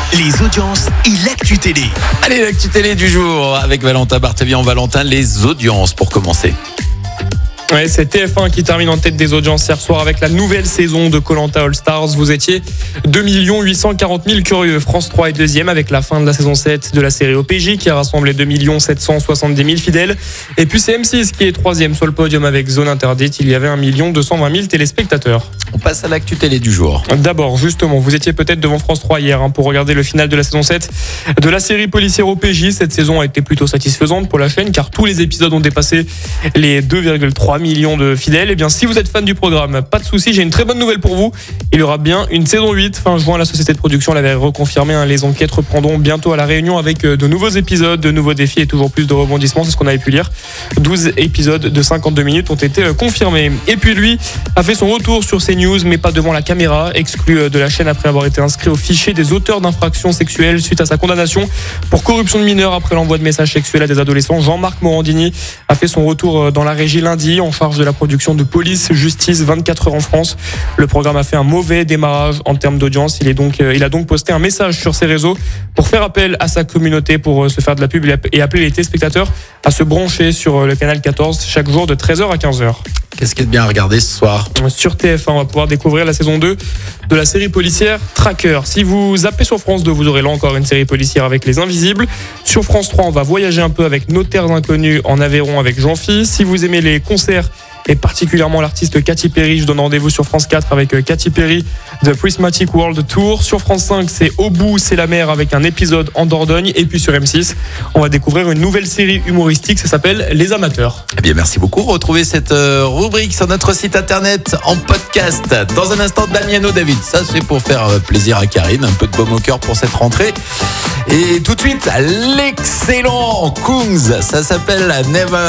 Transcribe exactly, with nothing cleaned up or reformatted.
les audiences et l'actu télé. Allez, l'actu télé du jour avec Valentin Barthévian. Valentin, les audiences pour commencer. Ouais, c'est T F un qui termine en tête des audiences hier soir avec la nouvelle saison de Koh-Lanta All Stars. Vous étiez deux millions huit cent quarante mille curieux. France trois est deuxième avec la fin de la saison sept de la série O P J qui a rassemblé deux millions sept cent soixante-dix mille fidèles. Et puis c'est M six qui est troisième sur le podium avec Zone Interdite. Il y avait un million deux cent vingt mille téléspectateurs. On passe à l'actu télé du jour. D'abord, justement, vous étiez peut-être devant France trois hier hein, pour regarder le final de la saison sept de la série policière O P J. Cette saison a été plutôt satisfaisante pour la chaîne car tous les épisodes ont dépassé les deux virgule trois millions de fidèles. Et bien, si vous êtes fan du programme, pas de souci, j'ai une très bonne nouvelle pour vous. Il y aura bien une saison huit. Fin juin, la société de production l'avait reconfirmé. Hein, les enquêtes reprendront bientôt à La Réunion avec de nouveaux épisodes, de nouveaux défis et toujours plus de rebondissements. C'est ce qu'on avait pu lire. douze épisodes de cinquante-deux minutes ont été confirmés. Et puis lui a fait son retour sur CNews, mais pas devant la caméra, exclu de la chaîne après avoir été inscrit au fichier des auteurs d'infractions sexuelles suite à sa condamnation pour corruption de mineurs après l'envoi de messages sexuels à des adolescents. Jean-Marc Morandini a fait son retour dans la régie lundi en charge de la production de Police Justice vingt-quatre heures en France. Le programme a fait un mauvais démarrage en termes d'audience. Il est donc, il a donc posté un message sur ses réseaux pour faire appel à sa communauté pour se faire de la pub et appeler les téléspectateurs à se brancher sur le canal quatorze chaque jour de treize heures à quinze heures. Qu'est-ce qu'il y a de bien à regarder ce soir ? Sur T F un, on va pouvoir découvrir la saison deux de la série policière Tracker. Si vous zappez sur France deux, vous aurez là encore une série policière avec Les Invisibles. Sur France trois, on va voyager un peu avec Nos Terres Inconnues en Aveyron avec Jean-Phi. Si vous aimez les concerts et particulièrement l'artiste Katy Perry, je donne rendez-vous sur France quatre avec Katy Perry, The Prismatic World Tour. Sur France cinq, c'est Au bout, c'est la mer avec un épisode en Dordogne. Et puis sur M six, on va découvrir une nouvelle série humoristique, ça s'appelle Les Amateurs. Eh bien, merci beaucoup. Retrouvez cette rubrique sur notre site internet en podcast. Dans un instant, Damiano David. Ça, c'est pour faire plaisir à Karine. Un peu de baume au cœur pour cette rentrée. Et tout de suite, l'excellent Kungs. Ça s'appelle Never